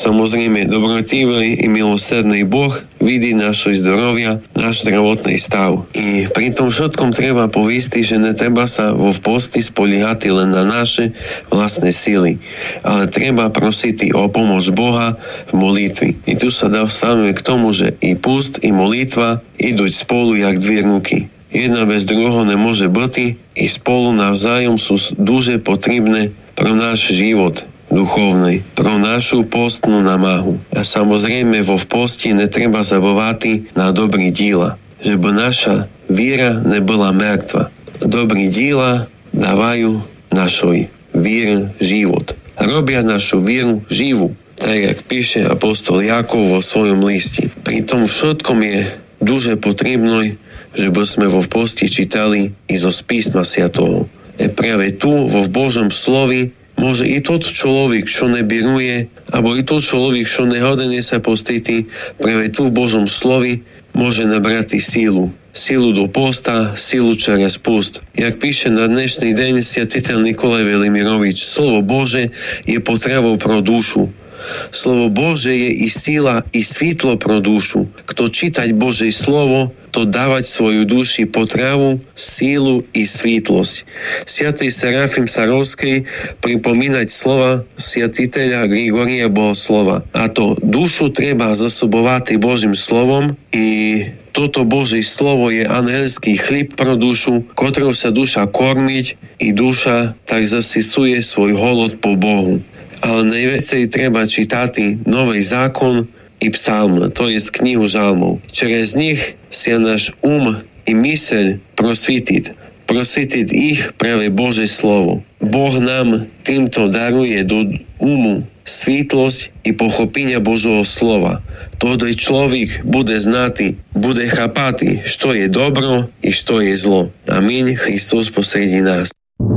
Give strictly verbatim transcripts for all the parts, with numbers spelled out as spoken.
Samozrejme, dobrotivý i milosrdný Boh vidí naše zdravia, náš zdravotný stav. I pri tom všetkom treba povistiť, že netreba sa vo posti spoliehať len na naše vlastné sily, ale treba prosiť o pomoc Boha v molitvi. I tu sa dostávame k tomu, že i púst, i molitva idú spolu jak dve ruky. Jedna bez druhého nemôže byť i spolu navzájom sú дуже potrebné pro náš život duchovný, pro našu postnú namahu. A samozrejme vo posti netreba zabávať na dobrý díla, že by naša víra nebola mŕtva. Dobrý díla dávajú našoj víre život. Robia našu víru živú, tak jak píše apostol Jakov vo svojom liste. Pri tom všetkom je дуже potrebné, že by sme vo posti čítali i zo písma Svätého. E práve tu, vo Božom slovi, môže i tot človek, čo nebiruje, alebo i tot človek, čo nehodene sa postiť, práve tu v Božom slovi môže nabrať sílu. Sílu do posta, sílu čaraz púst. Jak píše na dnešný deň svätiteľ Nikolaj Velimirovič, slovo Bože je potravou pro dušu. Slovo Bože je i síla, i svítlo pro dušu. Kto čítať Božie slovo, to dávať svoju duši potravu, sílu i svítlosť. Svätý Serafim Sarovský pripomínať slova svätiteľa Grigoria Bohoslova. A to dušu treba zasobovať Božím slovom i toto Božie slovo je anhelský chlib pro dušu, ktorou sa duša kormiť i duša tak zasycuje svoj holod po Bohu. Ale najviacej treba čítať Nový zákon i psalm, to je z knihu žalmov. Čerez nich sa náš um i myseľ prosvítiť. Prosvítiť ich práve Božie slovo. Boh nám týmto daruje do umu svítlosť i pochopenia Božieho slova. Tohdej človek bude znatý, bude chápatý, što je dobro i što je zlo. Amin. Kristus posredí nás.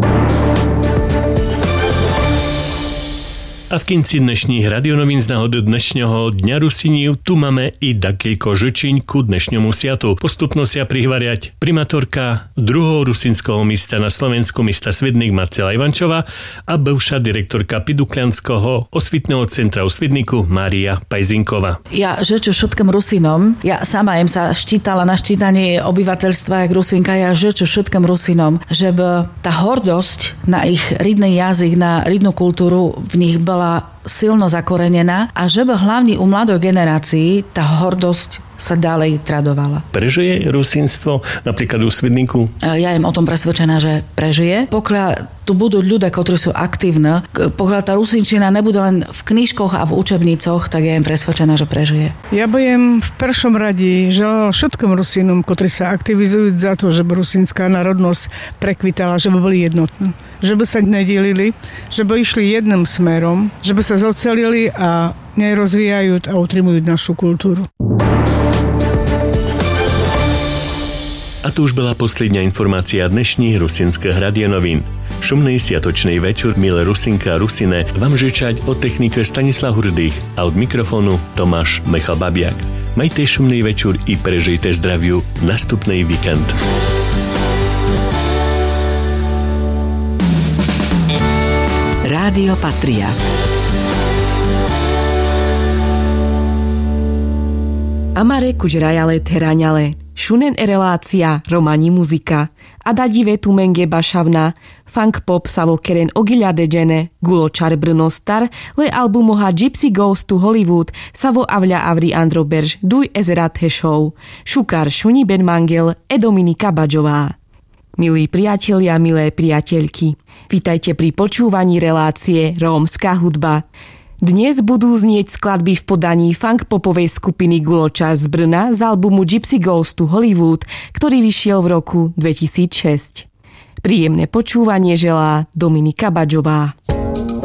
A v kinci dnešních radionovín z náhodu dnešného dňa Rusiniu tu máme i dakilko žyczeń ku dnešňomu sviatu. Postupno sa prihvariať primátorka druhého rusinského mista na Slovensku, mista Svidník Marcela Ivančová a bivša direktorka Piduklianského osvitného centra u Svidníku Mária Pajzinková. Ja žeču všetkým Rusinom, ja sama jem sa ščítala na ščítanie obyvateľstva jak Rusinka, ja žeču všetkým Rusinom, že by tá hordosť na ich ridný jazyk, na ridnú kultúru v nich bola silno zakorenená a že by hlavne u mladej generácii tá hordosť sa ďalej tradovala. Prežije rusinstvo napríklad u Svidníku? Ja jem o tom presvedčená, že prežije. Pokiaľ tu budú ľudia, ktorí sú aktívni, pokiaľ tá rusinčina nebude len v knižkoch a v učebnicoch, tak ja jem presvedčená, že prežije. Ja by jem v prvom rade želala všetkým Rusinom, ktorí sa aktivizujú za to, že by rusinská národnosť prekvitala, že by boli jednotní. Že by sa nedelili, že by išli jedným smerom, že by sa zocelili a nerozvíjajú a utrimujú našu kultúru. A tu už bola posledná informácia dnešných rusinských radionovín. Šumný sviatočný večer, milé Rusinka a Rusine, vám žečať od technike Stanislav Hurdých a od mikrofónu Tomáš Michal Babiak. Majte šumný večer i prežijte zdraviu nastupný víkend. Rádio Patria. Amare kužrajale teraňale, šunen e relácia romani muzika, a dadive tu menge bašavna, funk pop savo keren ogiľade džene, gulo čar brno star, le albumoha Gypsy Goes to Hollywood, savo avľa avri Andro Berž, duj ezerat he show, šukar šuni ben mangel e Dominika Badžová. Milí priatelia, milé priateľky, vítajte pri počúvaní relácie Rómska hudba. Dnes budú znieť skladby v podaní funk-popovej skupiny Guločas z Brna z albumu Gypsy Goes to Hollywood, ktorý vyšiel v roku dvetisícšesť. Príjemné počúvanie želá Dominika Badžová.